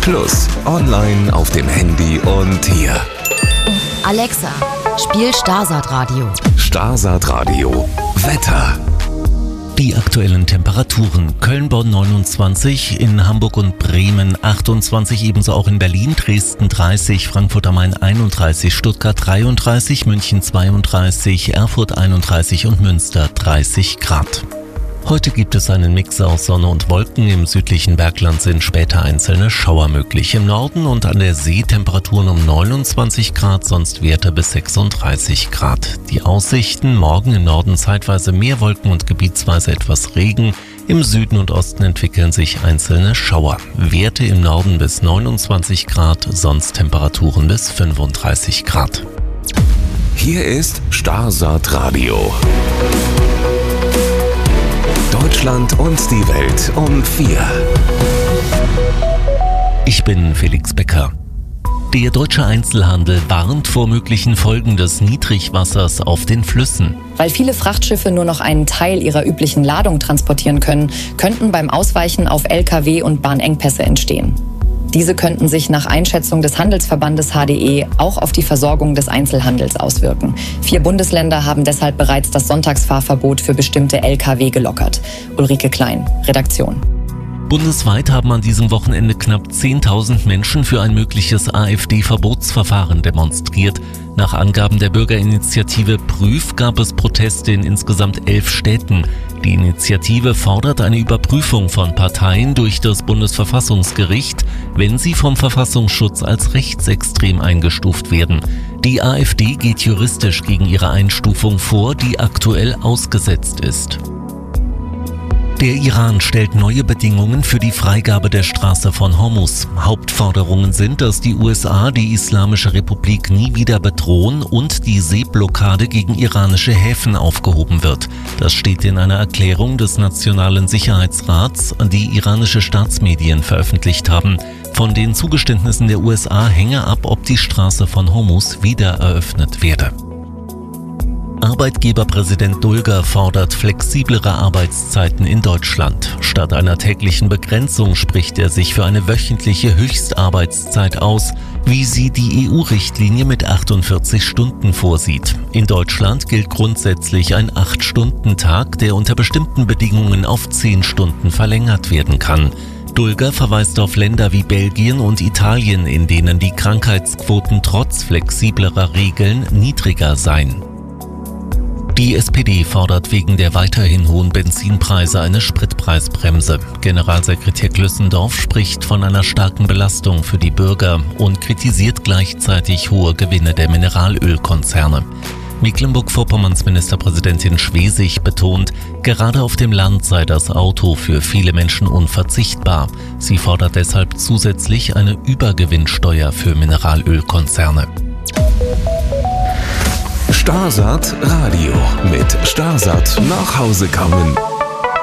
Plus, online, auf dem Handy und hier. Alexa, spiel Starsat Radio. Starsat Radio. Wetter. Die aktuellen Temperaturen: Köln-Bonn 29, in Hamburg und Bremen 28, ebenso auch in Berlin, Dresden 30, Frankfurt am Main 31, Stuttgart 33, München 32, Erfurt 31 und Münster 30 Grad. Heute gibt es einen Mix aus Sonne und Wolken. Im südlichen Bergland sind später einzelne Schauer möglich. Im Norden und an der See Temperaturen um 29 Grad, sonst Werte bis 36 Grad. Die Aussichten: morgen im Norden zeitweise mehr Wolken und gebietsweise etwas Regen. Im Süden und Osten entwickeln sich einzelne Schauer. Werte im Norden bis 29 Grad, sonst Temperaturen bis 35 Grad. Hier ist Starsat Radio. Deutschland und die Welt um 4. Ich bin Felix Becker. Der deutsche Einzelhandel warnt vor möglichen Folgen des Niedrigwassers auf den Flüssen. Weil viele Frachtschiffe nur noch einen Teil ihrer üblichen Ladung transportieren können, könnten beim Ausweichen auf Lkw und Bahnengpässe entstehen. Diese könnten sich nach Einschätzung des Handelsverbandes HDE auch auf die Versorgung des Einzelhandels auswirken. 4 Bundesländer haben deshalb bereits das Sonntagsfahrverbot für bestimmte Lkw gelockert. Ulrike Klein, Redaktion. Bundesweit haben an diesem Wochenende knapp 10.000 Menschen für ein mögliches AfD-Verbotsverfahren demonstriert. Nach Angaben der Bürgerinitiative Prüf gab es Proteste in insgesamt 11 Städten. Die Initiative fordert eine Überprüfung von Parteien durch das Bundesverfassungsgericht, wenn sie vom Verfassungsschutz als rechtsextrem eingestuft werden. Die AfD geht juristisch gegen ihre Einstufung vor, die aktuell ausgesetzt ist. Der Iran stellt neue Bedingungen für die Freigabe der Straße von Hormuz. Hauptforderungen sind, dass die USA die Islamische Republik nie wieder bedrohen und die Seeblockade gegen iranische Häfen aufgehoben wird. Das steht in einer Erklärung des Nationalen Sicherheitsrats, die iranische Staatsmedien veröffentlicht haben. Von den Zugeständnissen der USA hänge ab, ob die Straße von Hormuz wieder eröffnet werde. Arbeitgeberpräsident Dulger fordert flexiblere Arbeitszeiten in Deutschland. Statt einer täglichen Begrenzung spricht er sich für eine wöchentliche Höchstarbeitszeit aus, wie sie die EU-Richtlinie mit 48 Stunden vorsieht. In Deutschland gilt grundsätzlich ein 8-Stunden-Tag, der unter bestimmten Bedingungen auf 10 Stunden verlängert werden kann. Dulger verweist auf Länder wie Belgien und Italien, in denen die Krankheitsquoten trotz flexiblerer Regeln niedriger seien. Die SPD fordert wegen der weiterhin hohen Benzinpreise eine Spritpreisbremse. Generalsekretär Glüssendorf spricht von einer starken Belastung für die Bürger und kritisiert gleichzeitig hohe Gewinne der Mineralölkonzerne. Mecklenburg-Vorpommerns Ministerpräsidentin Schwesig betont, gerade auf dem Land sei das Auto für viele Menschen unverzichtbar. Sie fordert deshalb zusätzlich eine Übergewinnsteuer für Mineralölkonzerne. Starsat Radio mit Starsat nach Hause kommen.